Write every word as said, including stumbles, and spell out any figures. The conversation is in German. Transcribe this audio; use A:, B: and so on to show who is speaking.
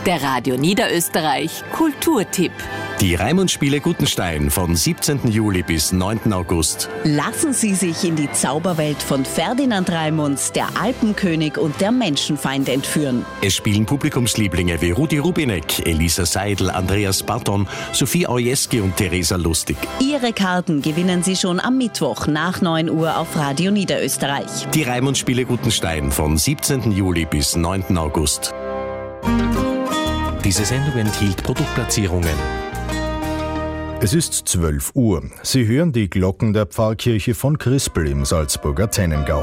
A: Der Radio Niederösterreich Kulturtipp.
B: Die Raimundspiele Gutenstein von siebzehnten Juli bis neunten August.
C: Lassen Sie sich in die Zauberwelt von Ferdinand Raimunds, der Alpenkönig und der Menschenfeind entführen.
B: Es spielen Publikumslieblinge wie Rudi Rubinek, Elisa Seidel, Andreas Barton, Sophie Aujeski und Theresa Lustig.
C: Ihre Karten gewinnen Sie schon am Mittwoch nach neun Uhr auf Radio Niederösterreich.
B: Die Raimundspiele Gutenstein von siebzehnten Juli bis neunten August. Diese Sendung enthielt Produktplatzierungen.
D: Es ist zwölf Uhr. Sie hören die Glocken der Pfarrkirche von Crispel im Salzburger Tennengau.